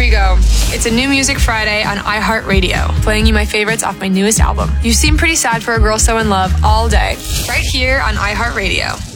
we go. It's a New Music Friday on iHeartRadio, playing you my favorites off my newest album. You seem pretty sad for a girl so in love all day, right here on iHeartRadio.